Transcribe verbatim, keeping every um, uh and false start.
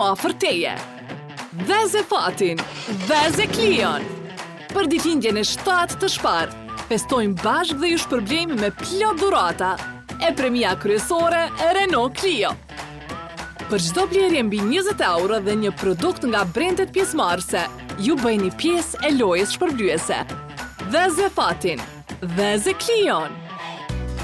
ofër teje. Dhe Zefatin, dhe Zeklion. Për ditëlindjen e shtatë të shpar, festojmë bashkë dhe ju shpërblejmë me plot dhurata e premia kryesore e Renault Clio. Për çdo blerje mbi njëzet euro dhe një produkt nga brendet pjesëmarrëse, ju bëjni pjesë e lojës shpërblyese. Dhe Zefatin, dhe Zeklion.